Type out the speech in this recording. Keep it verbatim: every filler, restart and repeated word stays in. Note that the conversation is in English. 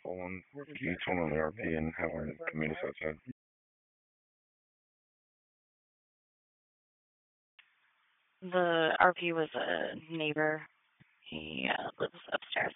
phone. Can you turn on the R P and have him come meet us outside? The R P was a neighbor. He uh, lives upstairs.